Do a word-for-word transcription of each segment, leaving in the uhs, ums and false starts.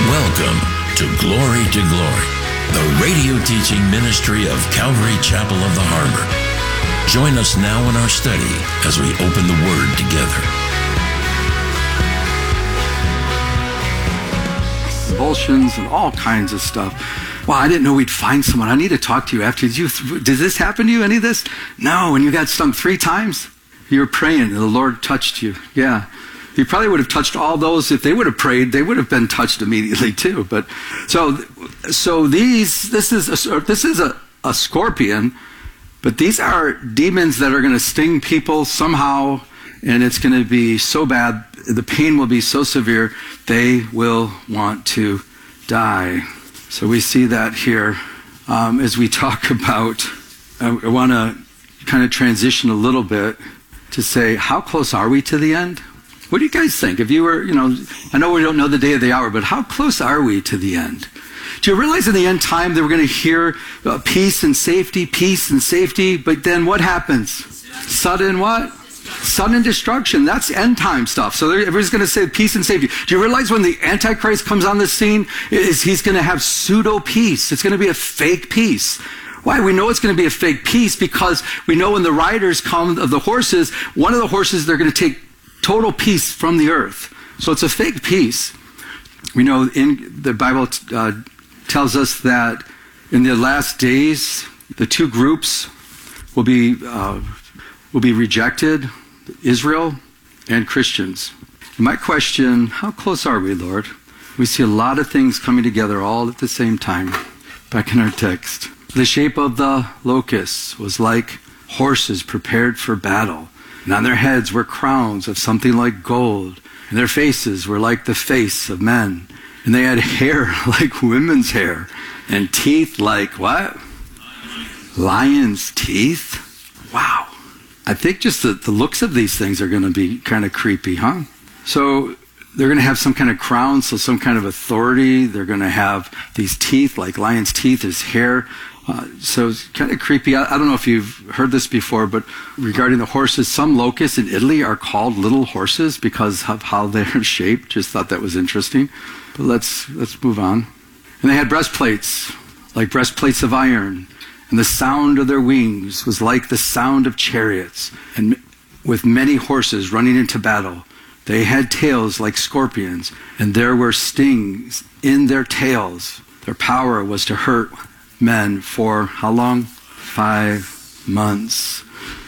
Welcome to Glory to Glory, the radio teaching ministry of Calvary Chapel of the Harbor. Join us now in our study as we open the Word together. Convulsions and all kinds of stuff. Wow, I didn't know we'd find someone. I need to talk to you after. Did you? Did this happen to you? Any of this? No. When you got stung three times, you were praying and the Lord touched you. Yeah. He probably would have touched all those. If they would have prayed, they would have been touched immediately too. But so, so these, this is a, this is a, a scorpion, but these are demons that are going to sting people somehow, and it's going to be so bad, the pain will be so severe, they will want to die. So we see that here um, as we talk about. I, I want to kind of transition a little bit to say, how close are we to the end? What do you guys think? If you were, you know, I know we don't know the day of the hour, but how close are we to the end? Do you realize in the end time that we're going to hear uh, peace and safety, peace and safety, but then what happens? Sudden what? Sudden destruction. That's end time stuff. So everybody's going to say peace and safety. Do you realize when the Antichrist comes on the scene, is he's going to have pseudo peace? It's going to be a fake peace. Why? We know it's going to be a fake peace because we know when the riders come of the horses, one of the horses, they're going to take total peace from the earth. So it's a fake peace. We know in the Bible uh, tells us that in the last days, the two groups will be uh, will be rejected, Israel and Christians. And my question, how close are we, Lord? We see a lot of things coming together all at the same time. Back in our text. The shape of the locusts was like horses prepared for battle. And on their heads were crowns of something like gold. And their faces were like the face of men. And they had hair like women's hair. And teeth like what? Lion's teeth? Wow. I think just the, the looks of these things are going to be kind of creepy, huh? So they're going to have some kind of crown, so some kind of authority. They're going to have these teeth like lion's teeth, his hair. Uh, so it's kind of creepy. I, I don't know if you've heard this before, but regarding the horses, some locusts in Italy are called little horses because of how they're shaped. Just thought that was interesting. But let's let's move on. And they had breastplates, like breastplates of iron. And the sound of their wings was like the sound of chariots. And with many horses running into battle, they had tails like scorpions. And there were stings in their tails. Their power was to hurt men for how long? Five months.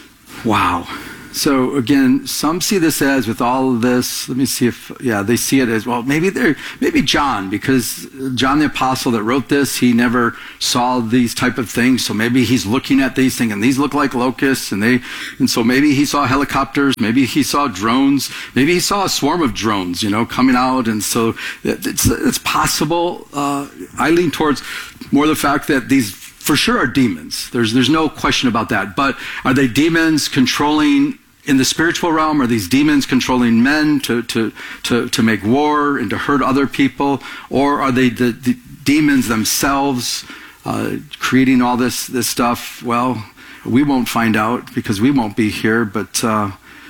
Wow. So again, some see this as with all of this, let me see if, yeah, they see it as, well, maybe they're, maybe John, because John the Apostle that wrote this, he never saw these type of things. So maybe he's looking at these things and these look like locusts and they, and so maybe he saw helicopters, maybe he saw drones, maybe he saw a swarm of drones, you know, coming out. And so it's, it's possible. Uh, I lean towards more the fact that these for sure are demons. There's, there's no question about that. But are they demons controlling in the spiritual realm? Are these demons controlling men to, to, to, to make war and to hurt other people? Or are they the, the demons themselves uh, creating all this, this stuff? Well, we won't find out because we won't be here, but uh,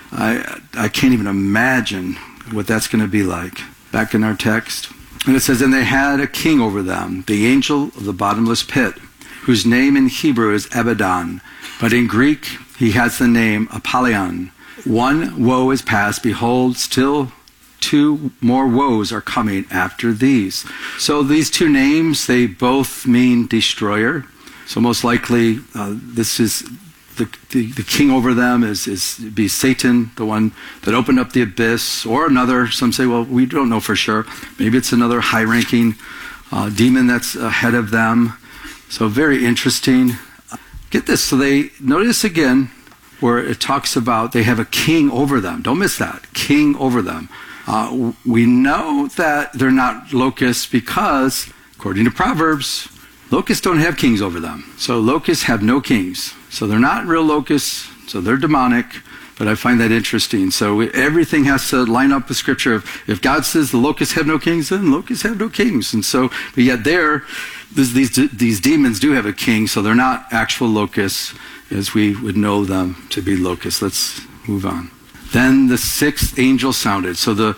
I, I can't even imagine what that's going to be like. Back in our text. And it says, and they had a king over them, the angel of the bottomless pit, whose name in Hebrew is Abaddon, but in Greek he has the name Apollyon. One woe is past, behold, still two more woes are coming after these. So these two names, they both mean destroyer. So most likely uh, this is the, the the king over them is is be Satan, the one that opened up the abyss, or another. Some say, well, we don't know for sure. Maybe it's another high-ranking uh, demon that's ahead of them. So very interesting. Get this. So they, notice again where it talks about they have a king over them. Don't miss that. King over them. Uh, we know that they're not locusts because, according to Proverbs, locusts don't have kings over them. So locusts have no kings. So they're not real locusts. So they're demonic. But I find that interesting. So everything has to line up with Scripture. If, if God says the locusts have no kings, then locusts have no kings. And so, but yet there, this, these these demons do have a king, so they're not actual locusts as we would know them to be locusts. Let's move on. Then the sixth angel sounded. So the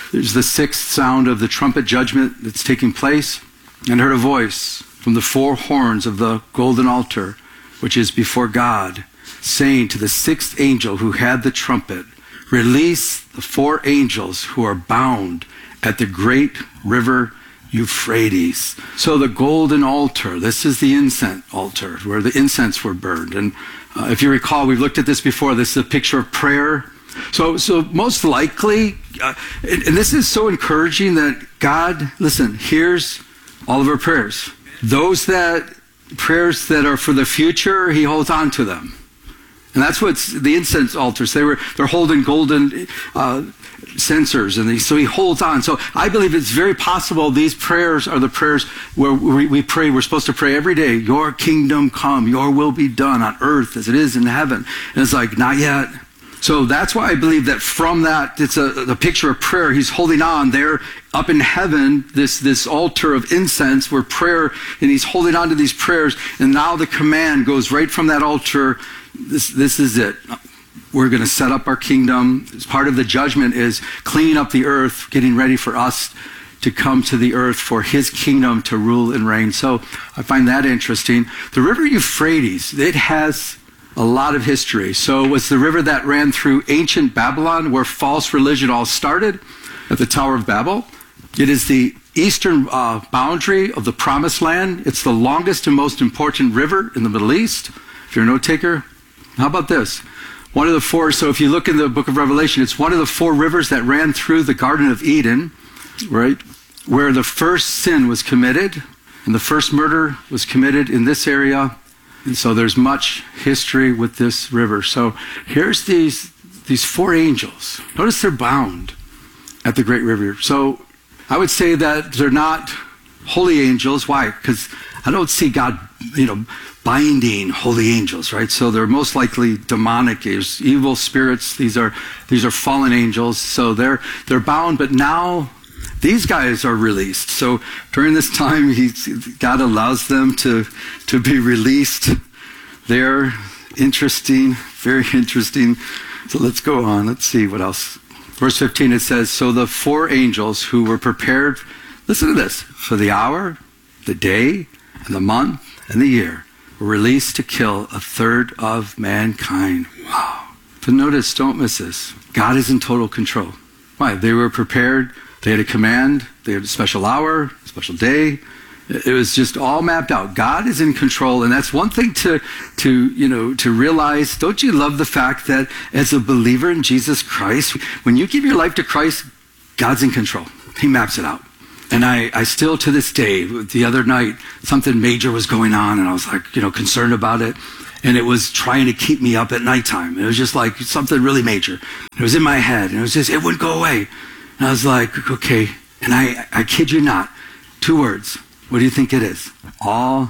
there's the sixth sound of the trumpet judgment that's taking place, and heard a voice from the four horns of the golden altar, which is before God, saying to the sixth angel who had the trumpet, release the four angels who are bound at the great river Euphrates. So the golden altar, this is the incense altar where the incense were burned. And uh, if you recall, we've looked at this before. This is a picture of prayer. So, so most likely, uh, and, and this is so encouraging that God, listen, hears all of our prayers. Those that, prayers that are for the future, he holds on to them. And that's what the incense altars, they were, they're holding golden uh, censers, and they, so he holds on. So I believe it's very possible these prayers are the prayers where we, we pray, we're supposed to pray every day, your kingdom come, your will be done on earth as it is in heaven. And it's like, not yet. So that's why I believe that from that, it's a, a picture of prayer. He's holding on there up in heaven, this, this altar of incense where prayer, and he's holding on to these prayers. And now the command goes right from that altar. This, this is it. We're going to set up our kingdom. As part of the judgment is cleaning up the earth, getting ready for us to come to the earth for his kingdom to rule and reign. So I find that interesting. The river Euphrates, it has a lot of history. So it was the river that ran through ancient Babylon, where false religion all started at the Tower of Babel. It is the eastern uh, boundary of the Promised Land. It's the longest and most important river in the Middle East. If you're a note taker, how about this? One of the four, so if you look in the book of Revelation, it's one of the four rivers that ran through the Garden of Eden, right? Where the first sin was committed and the first murder was committed in this area. And so there's much history with this river. So here's these, these four angels. Notice they're bound at the great river. So I would say that they're not holy angels. Why? Because I don't see God, you know, binding holy angels, right? So they're most likely demonic, evil spirits. These are these are fallen angels. So they're they're bound, but now these guys are released. So during this time, he, God allows them to to be released. They're interesting, very interesting. So let's go on. Let's see what else. Verse fifteen, it says, so the four angels who were prepared, listen to this, for the hour, the day, and the month, and the year, were released to kill a third of mankind. Wow. But notice, don't miss this. God is in total control. Why? They were prepared. They had a command. They had a special hour, a special day. It was just all mapped out. God is in control, and that's one thing to, to, you know, to realize. Don't you love the fact that as a believer in Jesus Christ, when you give your life to Christ, God's in control. He maps it out. And I, I still, to this day, the other night, something major was going on, and I was like, you know, concerned about it. And it was trying to keep me up at nighttime. It was just like something really major. It was in my head, and it was just, it wouldn't go away. And I was like, okay. And I, I kid you not, two words. What do you think it is? All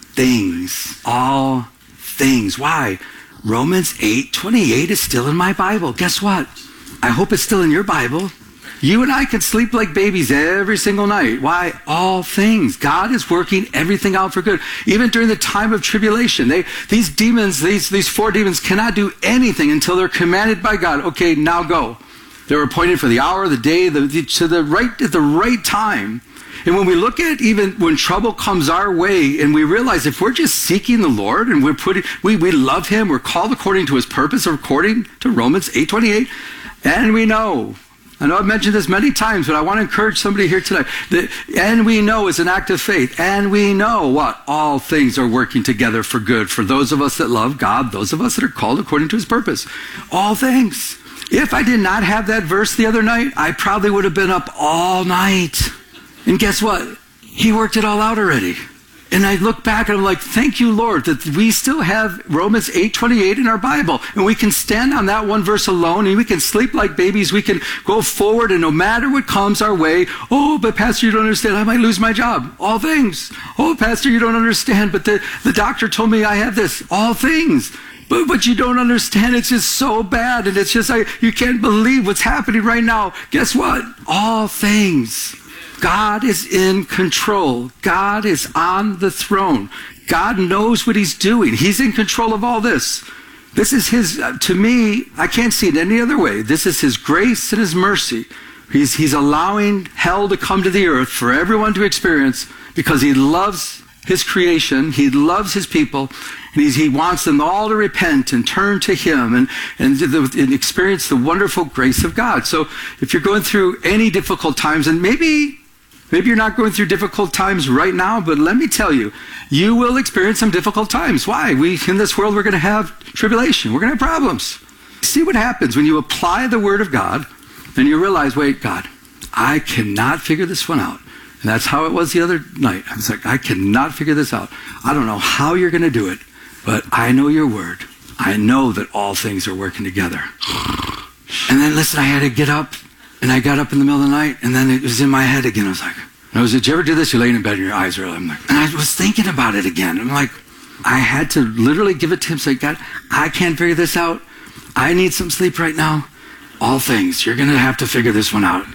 things. All things. Why? Romans eight twenty-eight is still in my Bible. Guess what? I hope it's still in your Bible. You and I can sleep like babies every single night. Why? All things. God is working everything out for good. Even during the time of tribulation, they, these demons, these, these four demons cannot do anything until they're commanded by God. Okay, now go. They were appointed for the hour, the day, the, the, to the right, at the right time. And when we look at even when trouble comes our way, and we realize if we're just seeking the Lord and we're putting, we, we love him, we're called according to his purpose, according to Romans eight twenty-eight, and we know, I know I've mentioned this many times, but I want to encourage somebody here tonight. That, and we know is an act of faith. And we know what? All things are working together for good for those of us that love God, those of us that are called according to his purpose. All things. If I did not have that verse the other night, I probably would have been up all night. And guess what? He worked it all out already. And I look back and I'm like, thank you, Lord, that we still have Romans eight twenty-eight in our Bible. And we can stand on that one verse alone, and we can sleep like babies. We can go forward, and no matter what comes our way, oh, but Pastor, you don't understand. I might lose my job. All things. Oh, Pastor, you don't understand. But the, the doctor told me I have this. All things. But, but you don't understand. It's just so bad. And it's just like, you can't believe what's happening right now. Guess what? All things. God is in control. God is on the throne. God knows what he's doing. He's in control of all this. This is his, uh, to me, I can't see it any other way. This is his grace and his mercy He's, he's allowing hell to come to the earth for everyone to experience because he loves his creation. He loves his people. And he's, he wants them all to repent and turn to him and, and, the, and experience the wonderful grace of God. So if you're going through any difficult times, and maybe, maybe you're not going through difficult times right now, but let me tell you, you will experience some difficult times. Why? We, in this world, we're going to have tribulation. We're going to have problems. See what happens when you apply the word of God and you realize, wait, God, I cannot figure this one out. And that's how it was the other night. I was like, I cannot figure this out. I don't know how you're going to do it, but I know your word. I know that all things are working together. And then, listen, I had to get up, and I got up in the middle of the night, and then it was in my head again. I was like, I was, did you ever do this? You're laying in bed and your eyes are, I'm like, and I was thinking about it again. I'm like, I had to literally give it to him, say, God, I can't figure this out. I need some sleep right now. All things, you're going to have to figure this one out.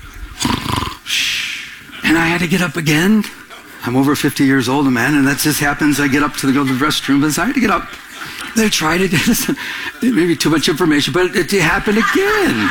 And I had to get up again. I'm over fifty years old, man, and that just happens. I get up to the, go to the restroom, and so I had to get up. They tried it. Maybe too much information, but it, it happened again.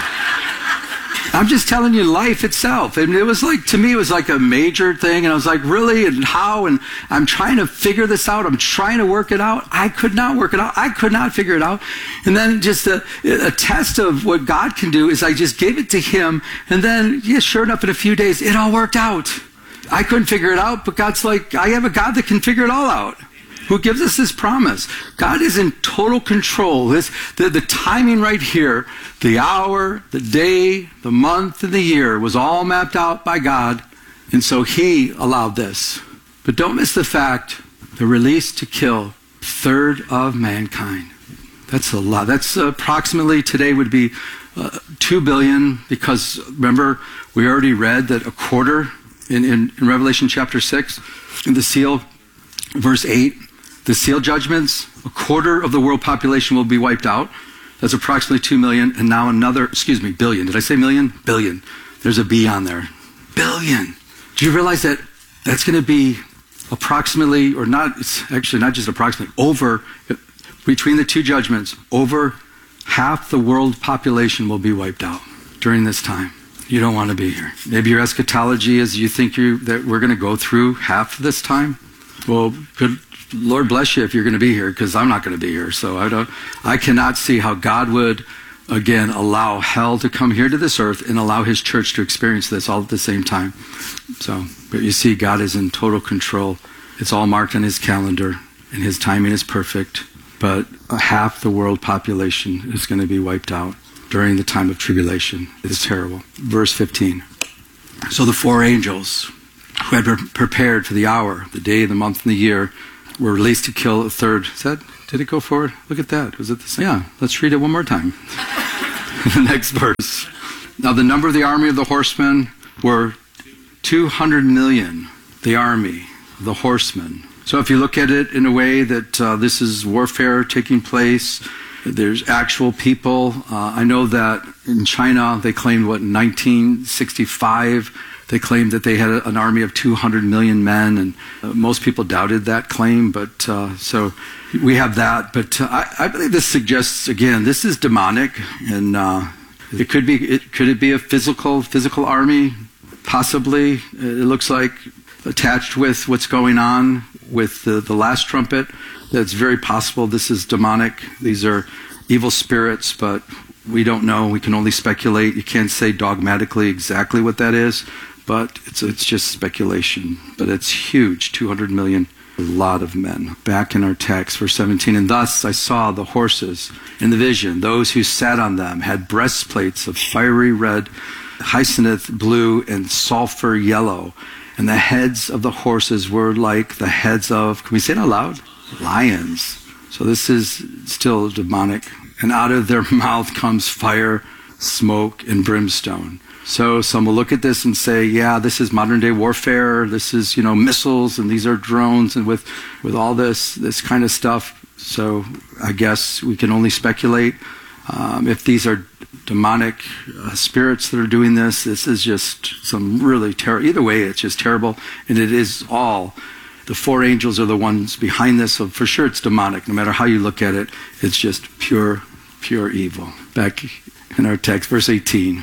I'm just telling you life itself. And it was like, to me, it was like a major thing. And I was like, really? And how? And I'm trying to figure this out. I'm trying to work it out. I could not work it out. I could not figure it out. And then just a, a test of what God can do is I just gave it to him. And then, yeah, sure enough, in a few days, it all worked out. I couldn't figure it out, but God's like, I have a God that can figure it all out, who gives us this promise. God is in total control. This, the, the timing right here, the hour, the day, the month, and the year was all mapped out by God. And so he allowed this. But don't miss the fact, the release to kill a third of mankind. That's a lot. That's approximately, today would be uh, two billion, because remember, we already read that a quarter in, in, in Revelation chapter six, in the seal, verse eight, the seal judgments, a quarter of the world population will be wiped out. That's approximately two million. And now another, excuse me, billion. Did I say million? Billion. There's a B on there. Billion. Do you realize that that's going to be approximately, or not, it's actually not just approximately, over, between the two judgments, over half the world population will be wiped out during this time. You don't want to be here. Maybe your eschatology is you think you that we're going to go through half this time. Well, good Lord bless you if you're going to be here, because I'm not going to be here. So I don't. I cannot see how God would, again, allow hell to come here to this earth and allow his church to experience this all at the same time. So, but you see, God is in total control. It's all marked on his calendar, and his timing is perfect. But half the world population is going to be wiped out during the time of tribulation. It is terrible. Verse fifteen. So the four angels who had pre- prepared for the hour, the day, the month, and the year were released to kill a third. Is that, did it go forward? Look at that. Was it the same? Yeah, let's read it one more time. The next verse. Now the number of the army of the horsemen were two hundred million. The army, the horsemen. So if you look at it in a way that uh, this is warfare taking place, there's actual people. Uh, I know that in China, they claimed, what, in nineteen sixty-five, they claimed that they had a, an army of two hundred million men, and uh, most people doubted that claim. But uh, so we have that. But uh, I, I believe this suggests, again, this is demonic, and uh, it could be. It could it be a physical physical army? Possibly. It looks like attached with what's going on with the, the last trumpet. That's very possible. This is demonic. These are evil spirits, but we don't know. We can only speculate. You can't say dogmatically exactly what that is, but it's it's just speculation. But it's huge, two hundred million, a lot of men. Back in our text, verse seventeen, and thus I saw the horses in the vision. Those who sat on them had breastplates of fiery red, hyacinth blue, and sulfur yellow. And the heads of the horses were like the heads of, can we say it out loud? Lions. So this is still demonic. And out of their mouth comes fire, smoke, and brimstone. So some will look at this and say, yeah, this is modern day warfare. This is, you know, missiles, and these are drones, and with, with all this, this kind of stuff. So I guess we can only speculate. Um, if these are demonic uh, spirits that are doing this, this is just some really terrible. Either way, it's just terrible. And it is all, the four angels are the ones behind this. So for sure it's demonic. No matter how you look at it, it's just pure, pure evil. Back in our text, verse eighteen.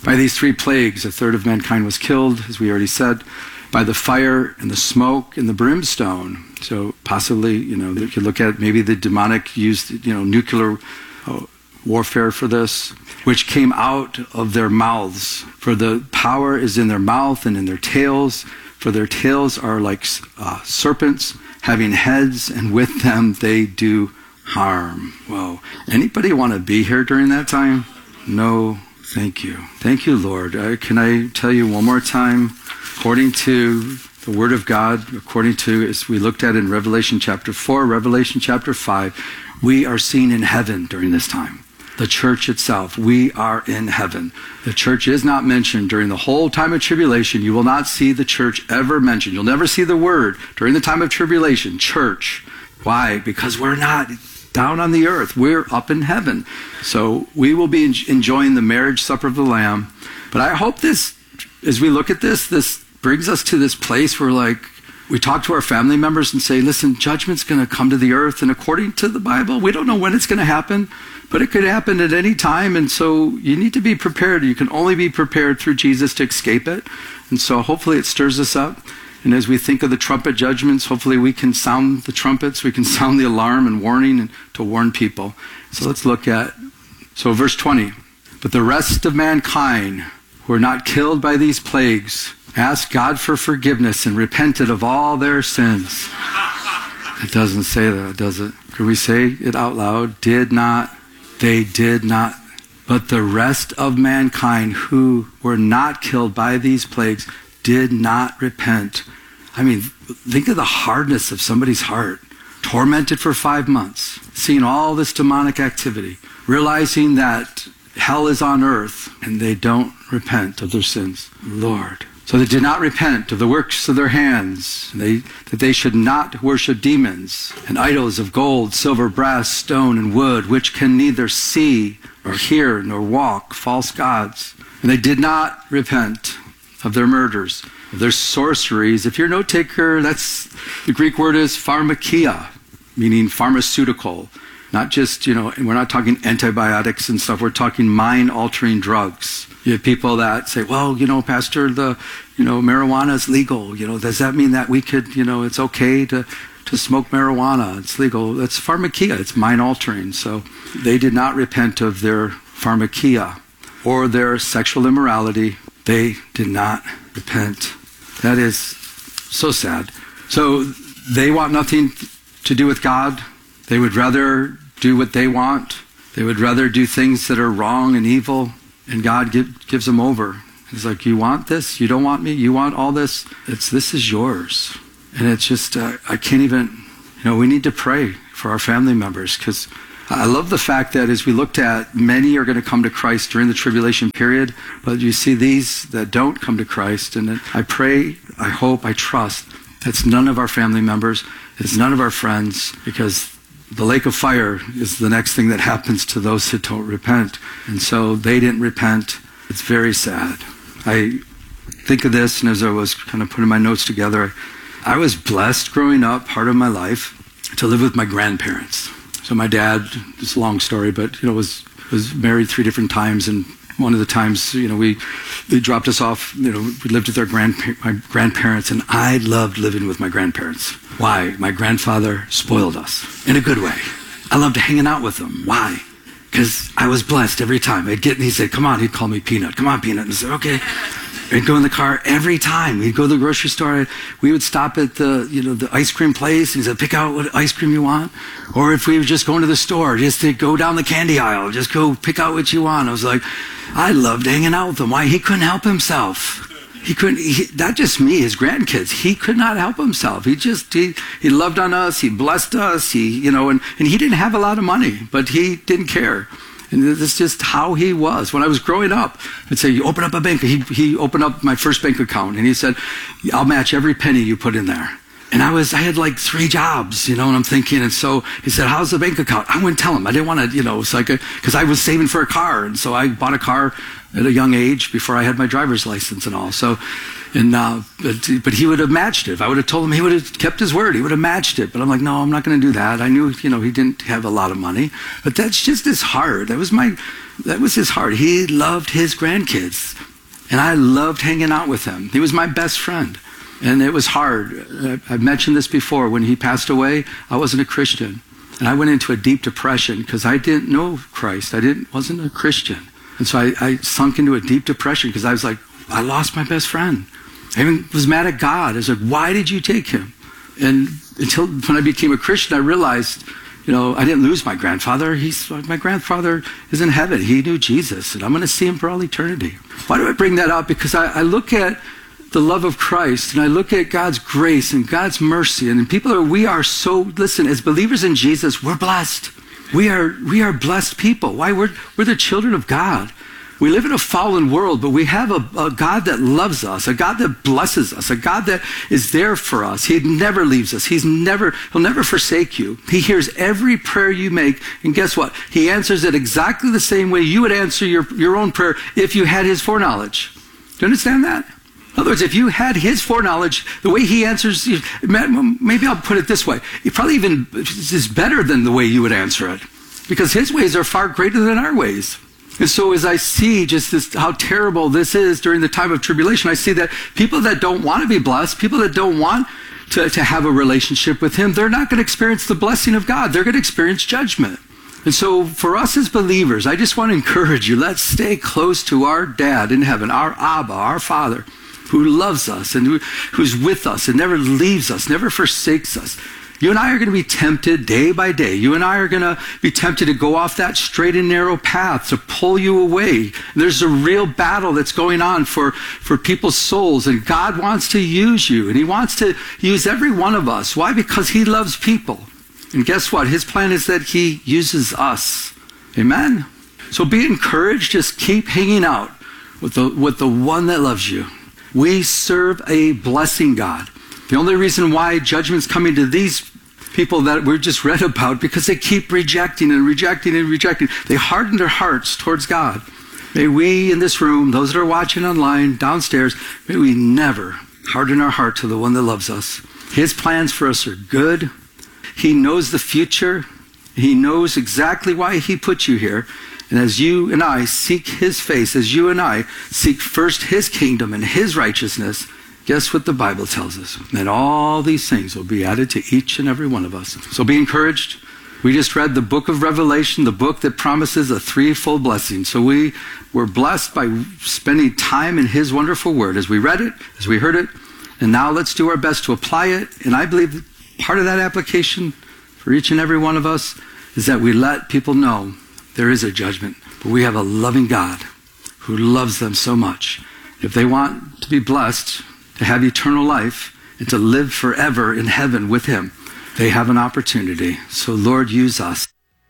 By these three plagues, a third of mankind was killed, as we already said, by the fire and the smoke and the brimstone. So possibly, you know, you could look at maybe the demonic used, you know, nuclear uh, warfare for this, which came out of their mouths. For the power is in their mouth and in their tails, for their tails are like uh, serpents, having heads, and with them they do harm. Whoa. Anybody want to be here during that time? No, thank you. Thank you, Lord. Uh, can I tell you one more time? According to the Word of God, according to, as we looked at in Revelation chapter four, Revelation chapter five, we are seen in heaven during this time. The church itself, we are in heaven. The church is not mentioned during the whole time of tribulation. You will not see the church ever mentioned. You'll never see the word during the time of tribulation, church. Why? Because we're not down on the earth. We're up in heaven. So we will be enjoying the marriage supper of the Lamb. But I hope this, as we look at this, this brings us to this place where, like, we talk to our family members and say, listen, judgment's going to come to the earth. And according to the Bible, we don't know when it's going to happen, but it could happen at any time. And so you need to be prepared. You can only be prepared through Jesus to escape it. And so hopefully it stirs us up. And as we think of the trumpet judgments, hopefully we can sound the trumpets. We can sound the alarm and warning and to warn people. So let's look at, so verse twenty. But the rest of mankind who are not killed by these plagues asked God for forgiveness and repented of all their sins. It doesn't say that, does it? Could we say it out loud? Did not, they did not. But the rest of mankind who were not killed by these plagues did not repent. I mean, think of the hardness of somebody's heart. Tormented for five months, seeing all this demonic activity, realizing that hell is on earth, and they don't repent of their sins. Lord. So they did not repent of the works of their hands, they, that they should not worship demons and idols of gold, silver, brass, stone, and wood, which can neither see or hear nor walk, false gods. And they did not repent of their murders, of their sorceries. If you're a note taker, that's, the Greek word is pharmakia, meaning pharmaceutical. Not just, you know, and we're not talking antibiotics and stuff, we're talking mind-altering drugs. You have people that say, well, you know, Pastor, the, you know, marijuana is legal. You know, does that mean that we could, you know, it's okay to, to smoke marijuana? It's legal. That's pharmakia. It's mind-altering. So they did not repent of their pharmakia or their sexual immorality. They did not repent. That is so sad. So they want nothing to do with God. They would rather do what they want. They would rather do things that are wrong and evil. And God give, gives them over. He's like, you want this? You don't want me? You want all this? It's this is yours. And it's just, uh, I can't even, you know, we need to pray for our family members, because I love the fact that as we looked at, many are going to come to Christ during the tribulation period, but you see these that don't come to Christ. And I pray, I hope, I trust that's none of our family members, it's none of our friends, because the lake of fire is the next thing that happens to those that don't repent. And so they didn't repent. It's very sad. I think of this, and as I was kind of putting my notes together, I was blessed growing up, part of my life, to live with my grandparents. So my dad, it's a long story, but, you know, was was married three different times, and one of the times, you know, we they dropped us off, you know, we lived with our grandpa- my grandparents, and I loved living with my grandparents. Why? My grandfather spoiled us in a good way. I loved hanging out with them. Why? Because I was blessed every time. I'd get, and he'd say, come on, he'd call me Peanut. Come on, Peanut. And I said, okay. We'd go in the car every time. We'd go to the grocery store. We would stop at the, you know, the ice cream place. He said, pick out what ice cream you want. Or if we were just going to the store, just to go down the candy aisle, just go pick out what you want. I was like, I loved hanging out with him. Why? He couldn't help himself. He couldn't, he, not just me, his grandkids. He could not help himself. He just, he, he loved on us. He blessed us. He, you know, and, and he didn't have a lot of money, but he didn't care. And that's just how he was. When I was growing up, I'd say, you open up a bank. He, he opened up my first bank account, and he said, I'll match every penny you put in there. And I was, I had like three jobs, you know, and I'm thinking, and so he said, how's the bank account? I wouldn't tell him. I didn't want to, you know, it's like, because I was saving for a car. And so I bought a car at a young age before I had my driver's license and all. So And uh, but, but he would have matched it. If I would have told him, he would have kept his word. He would have matched it. But I'm like, no, I'm not going to do that. I knew, you know, he didn't have a lot of money. But that's just his heart. That was my, that was his heart. He loved his grandkids. And I loved hanging out with him. He was my best friend. And it was hard. I've mentioned this before. When he passed away, I wasn't a Christian. And I went into a deep depression because I didn't know Christ. I didn't, wasn't a Christian. And so I, I sunk into a deep depression because I was like, I lost my best friend. I even was mad at God. I was like, why did you take him? And until when I became a Christian, I realized, you know, I didn't lose my grandfather. He's my grandfather is in heaven. He knew Jesus, and I'm going to see him for all eternity. Why do I bring that up? Because I, I look at the love of Christ, and I look at God's grace and God's mercy, and people are, we are so, listen, as believers in Jesus, we're blessed. We are, we are blessed people. Why? We're, we're the children of God. We live in a fallen world, but we have a, a God that loves us, a God that blesses us, a God that is there for us. He never leaves us. He's never, he'll never forsake you. He hears every prayer you make, and guess what? He answers it exactly the same way you would answer your, your own prayer if you had his foreknowledge. Do you understand that? In other words, if you had his foreknowledge, the way he answers, maybe I'll put it this way. It probably even is better than the way you would answer it, because his ways are far greater than our ways. And so as I see just this, how terrible this is during the time of tribulation, I see that people that don't want to be blessed, people that don't want to, to have a relationship with him, they're not going to experience the blessing of God. They're going to experience judgment. And so for us as believers, I just want to encourage you, let's stay close to our dad in heaven, our Abba, our Father, who loves us and who, who's with us and never leaves us, never forsakes us. You and I are going to be tempted day by day. You and I are going to be tempted to go off that straight and narrow path, to pull you away. There's a real battle that's going on for, for people's souls, and God wants to use you, and he wants to use every one of us. Why? Because he loves people. And guess what? His plan is that he uses us. Amen? So be encouraged. Just keep hanging out with the, with the one that loves you. We serve a blessing God. The only reason why judgment's coming to these people that we just read about, because they keep rejecting and rejecting and rejecting. They harden their hearts towards God. May we in this room, those that are watching online, downstairs, may we never harden our heart to the one that loves us. His plans for us are good. He knows the future. He knows exactly why he put you here. And as you and I seek his face, as you and I seek first his kingdom and his righteousness, guess what the Bible tells us? That all these things will be added to each and every one of us. So be encouraged. We just read the book of Revelation, the book that promises a threefold blessing. So we were blessed by spending time in his wonderful word as we read it, as we heard it. And now let's do our best to apply it. And I believe part of that application for each and every one of us is that we let people know there is a judgment. But we have a loving God who loves them so much. If they want to be blessed, to have eternal life, and to live forever in heaven with him, they have an opportunity. So Lord, use us.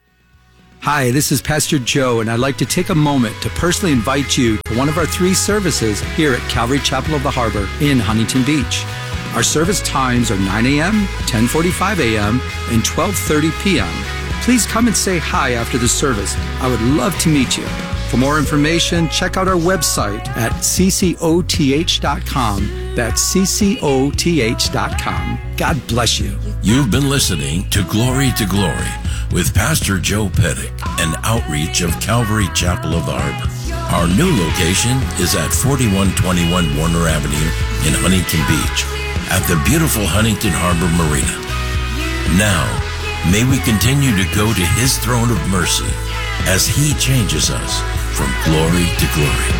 Hi, this is Pastor Joe, and I'd like to take a moment to personally invite you to one of our three services here at Calvary Chapel of the Harbor in Huntington Beach. Our service times are nine a.m., ten forty-five a.m., and twelve thirty p.m. Please come and say hi after the service. I would love to meet you. For more information, check out our website at c c o t h dot com. That's c c o t h dot com. God bless you. You've been listening to Glory to Glory with Pastor Joe Pettick, an outreach of Calvary Chapel of the Harbor. Our new location is at forty-one twenty-one Warner Avenue in Huntington Beach at the beautiful Huntington Harbor Marina. Now, may we continue to go to his throne of mercy as he changes us from glory to glory.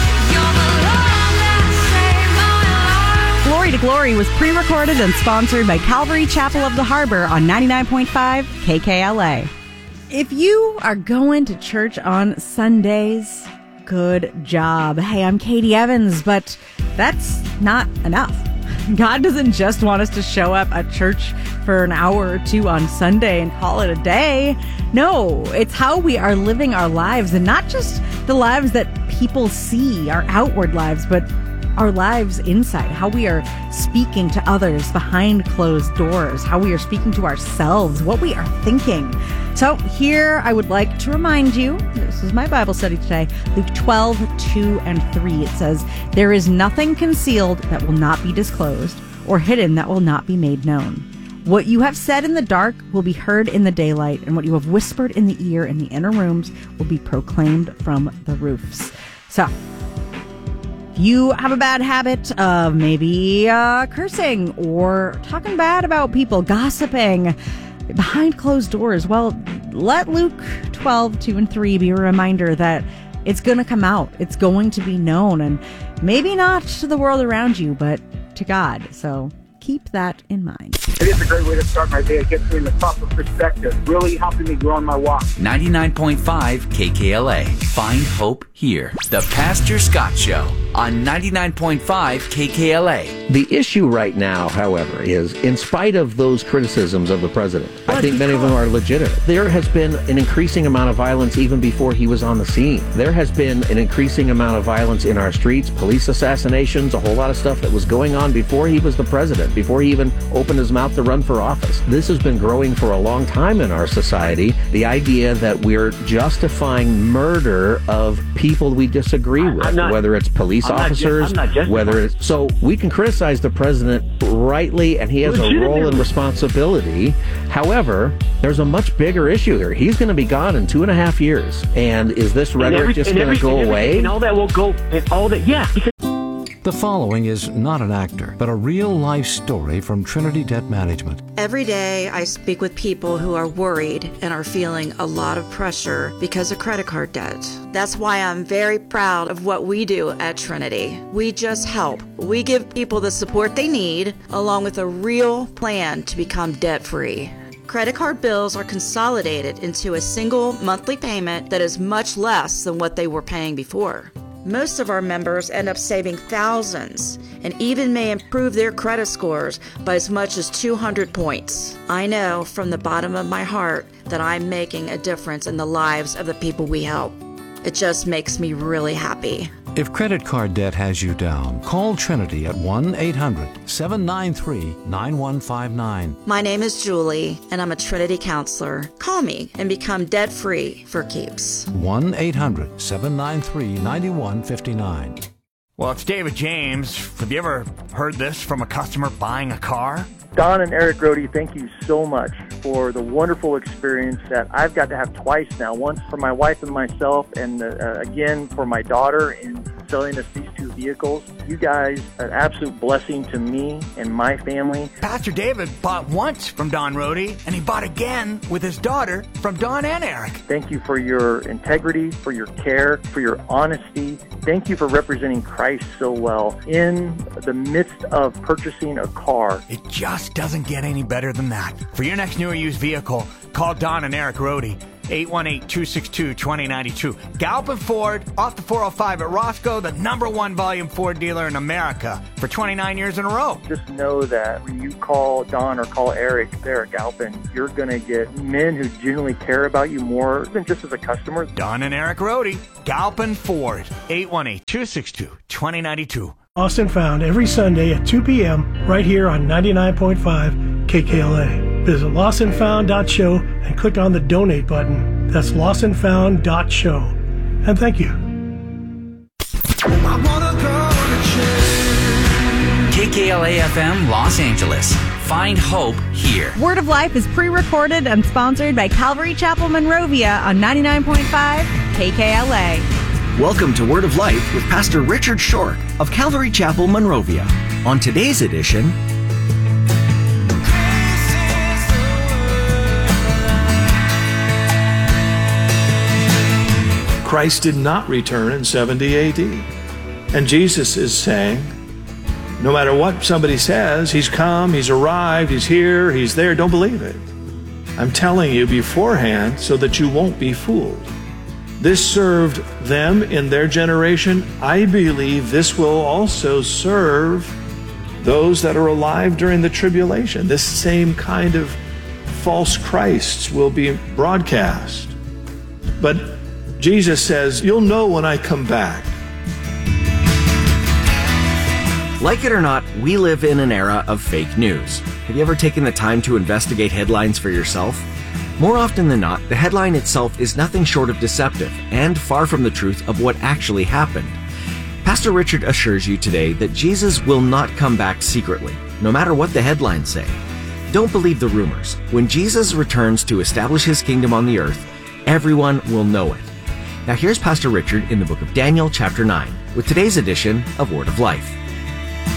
Glory to Glory was pre-recorded and sponsored by Calvary Chapel of the Harbor on ninety-nine point five K K L A. If you are going to church on Sundays, good job. Hey, I'm Katie Evans, but that's not enough. God doesn't just want us to show up at church for an hour or two on Sunday and call it a day. No, it's how we are living our lives, and not just the lives that people see, our outward lives, but our lives inside, how we are speaking to others behind closed doors, how we are speaking to ourselves, what we are thinking. So here I would like to remind you, this is my Bible study today, Luke twelve, two and three. It says, "There is nothing concealed that will not be disclosed, or hidden that will not be made known. What you have said in the dark will be heard in the daylight, and what you have whispered in the ear in the inner rooms will be proclaimed from the roofs." So, if you have a bad habit of maybe uh, cursing or talking bad about people, gossiping behind closed doors, well, let Luke twelve, two and three be a reminder that it's going to come out. It's going to be known, and maybe not to the world around you, but to God. So keep that in mind. It is a great way to start my day. It gets me in the proper perspective, really helping me grow in my walk. ninety-nine point five K K L A. Find hope here. The Pastor Scott Show on ninety-nine point five K K L A. The issue right now, however, is in spite of those criticisms of the president, I think many of them are legitimate. There has been an increasing amount of violence even before he was on the scene. There has been an increasing amount of violence in our streets, police assassinations, a whole lot of stuff that was going on before he was the president, before he even opened his mouth to run for office. This has been growing for a long time in our society. The idea that we're justifying murder of people we disagree with, not, whether it's police I'm officers, not just, whether it's... So we can criticize the president rightly, and he has a role and responsibility. However, there's a much bigger issue here. He's going to be gone in two and a half years. And is this rhetoric every, just going to go and away? And all that will go, and all that, yeah. Because the following is not an actor, but a real-life story from Trinity Debt Management. Every day I speak with people who are worried and are feeling a lot of pressure because of credit card debt. That's why I'm very proud of what we do at Trinity. We just help. We give people the support they need, along with a real plan to become debt-free. Credit card bills are consolidated into a single monthly payment that is much less than what they were paying before. Most of our members end up saving thousands and even may improve their credit scores by as much as two hundred points. I know from the bottom of my heart that I'm making a difference in the lives of the people we help. It just makes me really happy. If credit card debt has you down, call Trinity at one eight hundred, seven nine three, nine one five nine. My name is Julie, and I'm a Trinity counselor. Call me and become debt-free for keeps. one eight hundred, seven nine three, nine one five nine. Well, it's David James. Have you ever heard this from a customer buying a car? Don and Eric Rohde, thank you so much for the wonderful experience that I've got to have twice now. Once for my wife and myself, and uh, again for my daughter in selling us these two vehicles. You guys are an absolute blessing to me and my family. Pastor David bought once from Don Rohde, and he bought again with his daughter from Don and Eric. Thank you for your integrity, for your care, for your honesty. Thank you for representing Christ so well in the midst of purchasing a car. It just doesn't get any better than that. For your next new or used vehicle, call Don and Eric Rohde, eight one eight, two six two, two zero nine two. Galpin Ford, off the four oh five at Roscoe, the number one volume Ford dealer in America for twenty-nine years in a row. Just know that when you call Don or call Eric there at Galpin, you're going to get men who genuinely care about you more than just as a customer. Don and Eric Rohde, Galpin Ford, eight one eight, two six two, two zero nine two. Lost and Found every Sunday at two p.m. right here on ninety-nine point five K K L A. Visit lost and found dot show and click on the donate button. That's lost and found dot show. And thank you. K K L A F M Los Angeles. Find hope here. Word of Life is pre-recorded and sponsored by Calvary Chapel Monrovia on ninety-nine point five K K L A. Welcome to Word of Life with Pastor Richard Short of Calvary Chapel Monrovia. On today's edition, Christ did not return in seventy A D. And Jesus is saying, no matter what somebody says, he's come, he's arrived, he's here, he's there, don't believe it. I'm telling you beforehand so that you won't be fooled. This served them in their generation. I believe this will also serve those that are alive during the tribulation. This same kind of false Christs will be broadcast. But Jesus says, you'll know when I come back. Like it or not, we live in an era of fake news. Have you ever taken the time to investigate headlines for yourself? More often than not, the headline itself is nothing short of deceptive and far from the truth of what actually happened. Pastor Richard assures you today that Jesus will not come back secretly, no matter what the headlines say. Don't believe the rumors. When Jesus returns to establish his kingdom on the earth, everyone will know it. Now here's Pastor Richard in the book of Daniel, chapter nine, with today's edition of Word of Life.